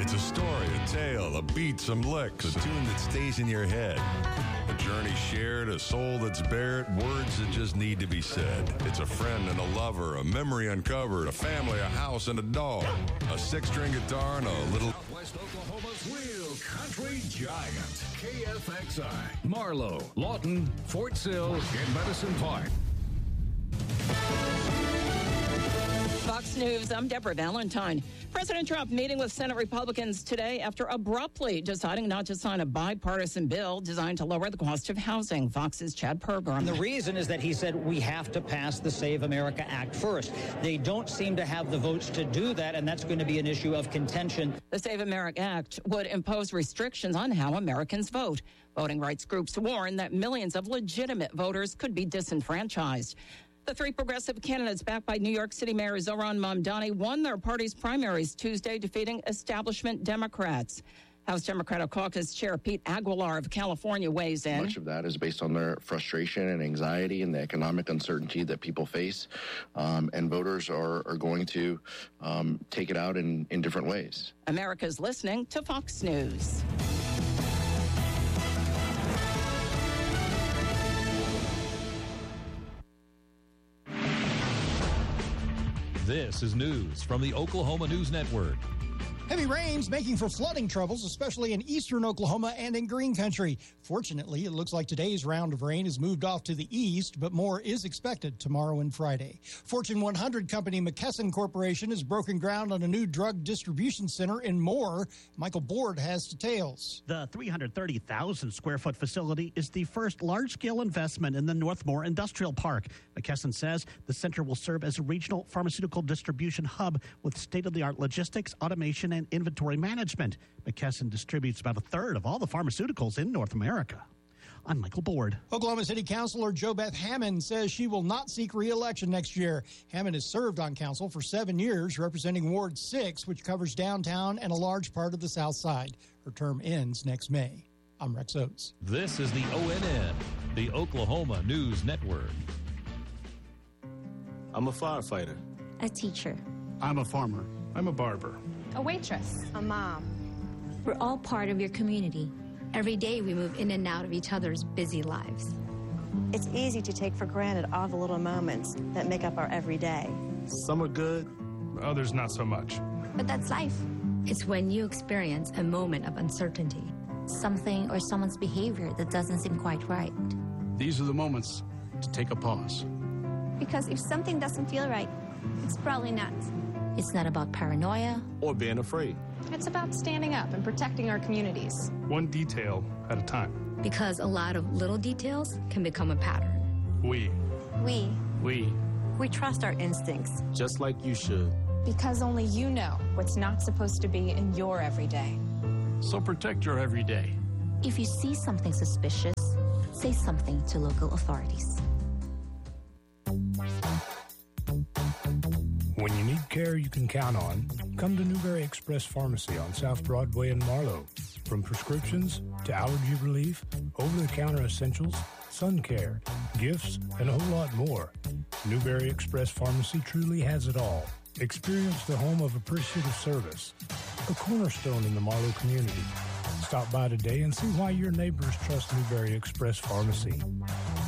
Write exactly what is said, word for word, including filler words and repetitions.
It's a story, a tale, a beat, some licks, a tune that stays in your head. A journey shared, a soul that's bared, words that just need to be said. It's a friend and a lover, a memory uncovered, a family, a house, and a dog. A six-string guitar and a little... Southwest Oklahoma's real country giant, K F X I. Marlow, Lawton, Fort Sill, and Medicine Park. Fox News, I'm Deborah Valentine. President Trump meeting with Senate Republicans today after abruptly deciding not to sign a bipartisan bill designed to lower the cost of housing. Fox's Chad Pergram. And the reason is that he said we have to pass the Save America Act first. They don't seem to have the votes to do that, and that's going to be an issue of contention. The Save America Act would impose restrictions on how Americans vote. Voting rights groups warn that millions of legitimate voters could be disenfranchised. The three progressive candidates backed by New York City Mayor Zohran Mamdani won their party's primaries Tuesday, defeating establishment Democrats. House Democratic Caucus Chair Pete Aguilar of California weighs in. Much of that is based on their frustration and anxiety and the economic uncertainty that people face. Um, and voters are, are going to um, take it out in, in different ways. America's listening to Fox News. This is news from the Oklahoma News Network. Heavy rains making for flooding troubles, especially in eastern Oklahoma and in Green Country. Fortunately, it looks like today's round of rain has moved off to the east, but more is expected tomorrow and Friday. Fortune one hundred company McKesson Corporation has broken ground on a new drug distribution center in Moore. Michael Board has details. The three hundred thirty thousand square foot facility is the first large-scale investment in the Northmore Industrial Park. McKesson says the center will serve as a regional pharmaceutical distribution hub with state-of-the-art logistics, automation, and inventory management. McKesson distributes about a third of all the pharmaceuticals in North America. I'm Michael Board. Oklahoma City Councilor JoBeth Hammond says she will not seek re-election next year. Hammond has served on council for seven years, representing Ward six, which covers downtown and a large part of the south side. Her term ends next May. I'm Rex Oates. This is the O N N, the Oklahoma News Network. I'm a firefighter. A teacher. I'm a farmer. I'm a barber. A waitress. A mom. We're all part of your community. Every day we move in and out of each other's busy lives. It's easy to take for granted all the little moments that make up our everyday. Some are good, others not so much. But that's life. It's when you experience a moment of uncertainty. Something or someone's behavior that doesn't seem quite right. These are the moments to take a pause. Because if something doesn't feel right, it's probably not. It's not about paranoia or being afraid. It's about standing up and protecting our communities. One detail at a time. Because a lot of little details can become a pattern. We. We. We. We trust our instincts. Just like you should. Because only you know what's not supposed to be in your everyday. So protect your everyday. If you see something suspicious, say something to local authorities. When you need care you can count on, come to Newberry Express Pharmacy on South Broadway in Marlow. From prescriptions to allergy relief, over-the-counter essentials, sun care, gifts, and a whole lot more, Newberry Express Pharmacy truly has it all. Experience the home of appreciative service, a cornerstone in the Marlow community. Stop by today and see why your neighbors trust Newberry Express Pharmacy.